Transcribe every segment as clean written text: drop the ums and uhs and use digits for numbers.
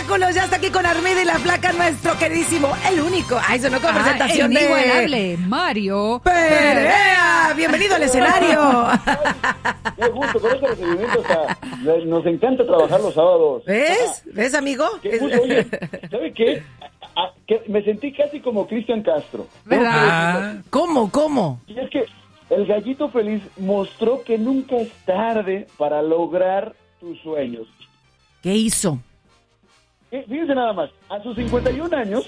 espectáculos, ya está aquí con Armida y la Flaca, nuestro queridísimo, el único. Ay, sonó con presentación de... inigualable, Mario Perea. Bienvenido al escenario. Qué gusto, con este recibimiento nos encanta trabajar los sábados. ¿Ves, amigo? Qué gusto. Oye, ¿sabe qué? Me sentí casi como Cristian Castro. ¿Verdad? ¿Cómo? Y es que el Gallito Feliz mostró que nunca es tarde para lograr tus sueños. ¿Qué hizo? Fíjense nada más, a sus 51 años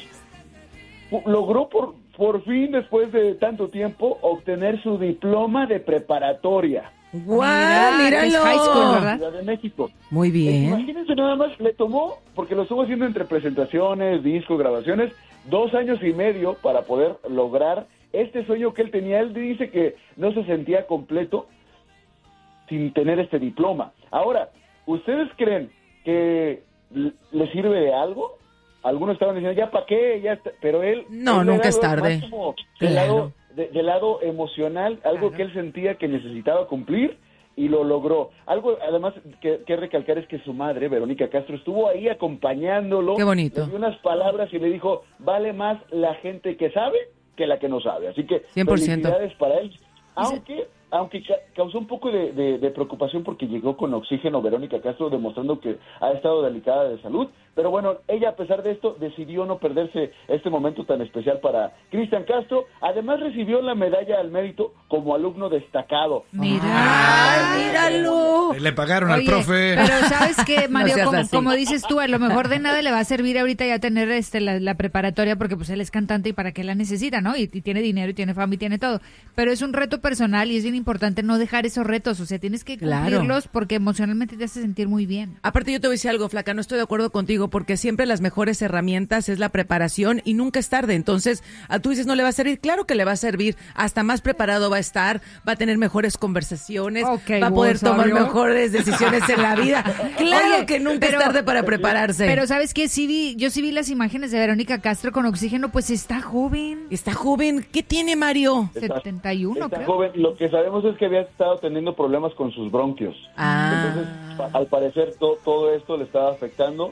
logró por fin, después de tanto tiempo, obtener su diploma de preparatoria. ¡Guau! ¡Míralo! Es high school, ¿verdad? Ciudad de México. Muy bien. Imagínense nada más, le tomó, porque lo estuvo haciendo entre presentaciones, discos, grabaciones, 2 años y medio para poder lograr este sueño que él tenía. Él dice que no se sentía completo sin tener este diploma. Ahora, ¿ustedes creen que le sirve de algo? Algunos estaban diciendo, ¿ya para qué? Ya está. Pero él... No, él nunca es era tarde. más como Claro. del lado emocional, algo que él sentía que necesitaba cumplir y lo logró. Algo, además, que recalcar es que su madre, Verónica Castro, estuvo ahí acompañándolo. Qué bonito. Le dio unas palabras y le dijo, vale más la gente que sabe que la que no sabe. Así que 100%. felicidades para él. Aunque causó un poco de preocupación porque llegó con oxígeno Verónica Castro, demostrando que ha estado delicada de salud. Pero bueno, ella, a pesar de esto, decidió no perderse este momento tan especial para Cristian Castro. Además, recibió la medalla al mérito como alumno destacado. ¡Ay, míralo! Le pagaron al Oye, profe. pero ¿sabes qué, Mario? No seas así. Como dices tú, a lo mejor de nada le va a servir ahorita ya tener la preparatoria, porque pues él es cantante y para qué la necesita, ¿no? Y tiene dinero y tiene fama y tiene todo. Pero es un reto personal y es bien importante no dejar esos retos. O sea, tienes que cumplirlos porque emocionalmente te hace sentir muy bien. Aparte, yo te voy a decir algo, Flaca, no estoy de acuerdo contigo porque siempre las mejores herramientas es la preparación y nunca es tarde. Entonces, tú dices, no le va a servir. Claro que le va a servir. Hasta más preparado va a estar, va a tener mejores conversaciones, va a poder tomar mejores decisiones en la vida. Claro que nunca es tarde para prepararse. Pero ¿sabes qué? Yo sí vi las imágenes de Verónica Castro con oxígeno, pues está joven. Está joven. ¿Qué tiene, Mario? 71, Está creo. joven. Lo que sabemos es que había estado teniendo problemas con sus bronquios. Entonces, al parecer, todo esto le estaba afectando.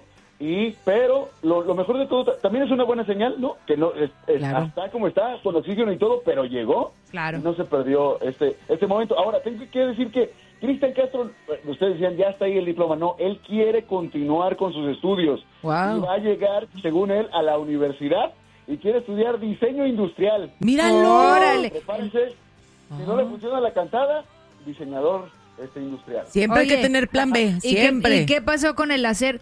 Pero lo mejor de todo, también es una buena señal, ¿no? Que no Claro. está como está, con oxígeno y todo, pero llegó. Claro. Y no se perdió este momento. Ahora, tengo que decir que Cristian Castro, ustedes decían, ya está ahí el diploma. No, él quiere continuar con sus estudios. Wow. Y va a llegar, según él, a la universidad y quiere estudiar diseño industrial. ¡Míralo! ¡Órale! Prepárense. Si no le funciona la cantada, diseñador industrial. Siempre hay Oye, que tener plan B, siempre. ¿Y qué pasó con el hacer?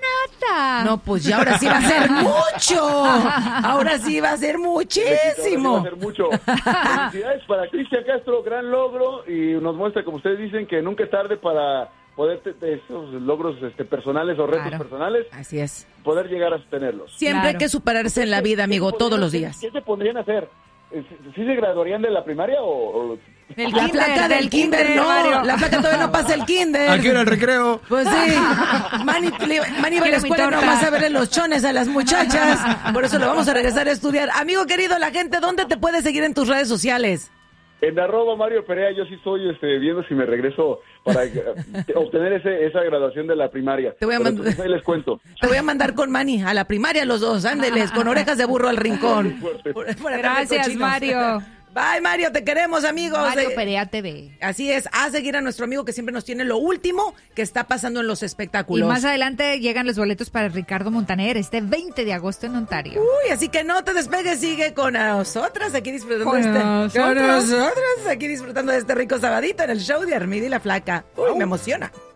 Nada. No, pues ya ahora sí va a ser mucho. Ahora sí va a ser muchísimo. Va a ser mucho. Felicidades para Cristian Castro, gran logro, y nos muestra, como ustedes dicen, que nunca es tarde para poder esos logros personales o retos personales, Así es. poder llegar a tenerlos. Siempre hay que superarse en la vida, amigo, todos los días. ¿Qué se pondrían a hacer? ¿Sí se graduarían de la primaria o La placa del kinder, no. Mario. La placa todavía no pasa el kinder. ¿A qué hora el recreo? Pues sí. Manny va a la escuela nomás a verle los chones a las muchachas. Por eso lo vamos a regresar a estudiar. Amigo querido, la gente, ¿dónde te puede seguir en tus redes sociales? En @Mario Perea? Yo sí estoy viendo si me regreso para obtener esa graduación de la primaria. Te voy a mandar. Ahí les cuento. Te voy a mandar con Manny a la primaria los dos. Ándeles, con orejas de burro al rincón. Por andar de Gracias, cochinos. Mario. Bye, Mario, te queremos, amigos. Mario Perea TV. Así es, a seguir a nuestro amigo que siempre nos tiene lo último que está pasando en los Y espectáculos. más adelante llegan los boletos para Ricardo Montaner este 20 de agosto en Ontario. Uy, así que no te despegues, sigue con nosotras aquí disfrutando Con con nosotras aquí disfrutando de este rico sabadito en el show de Armida y la Flaca. Uy, me emociona.